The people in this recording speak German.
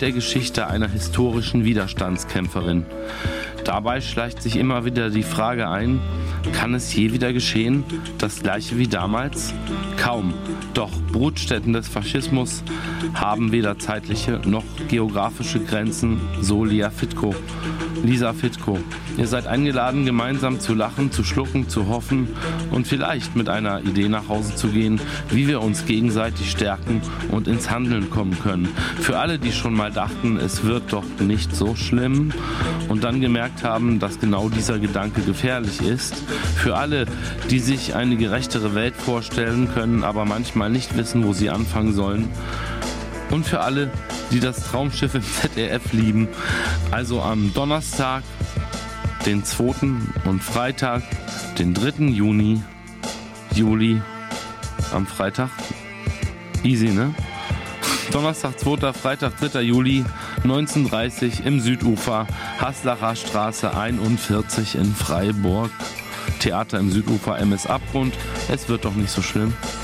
der Geschichte einer historischen Widerstandskämpferin. Dabei schleicht sich immer wieder die Frage ein, kann es je wieder geschehen, das gleiche wie damals? Kaum, doch Brutstätten des Faschismus haben weder zeitliche noch geografische Grenzen, so Lisa Fitko. Ihr seid eingeladen, gemeinsam zu lachen, zu schlucken, zu hoffen und vielleicht mit einer Idee nach Hause zu gehen, wie wir uns gegenseitig stärken und ins Handeln kommen können. Für alle, die schon mal dachten, es wird doch nicht so schlimm und dann gemerkt haben, dass genau dieser Gedanke gefährlich ist. Für alle, die sich eine gerechtere Welt vorstellen können, aber manchmal nicht wissen, wo sie anfangen sollen. Und für alle, die das Traumschiff im ZDF lieben. Also am Donnerstag, den 2. und Freitag, den 3. Juli, am Freitag. Easy, ne? Donnerstag, 2., Freitag, 3. Juli, 19:30 im Südufer, Haslacher Straße 41 in Freiburg. Theater im Südufer, MS Abgrund. Es wird doch nicht so schlimm.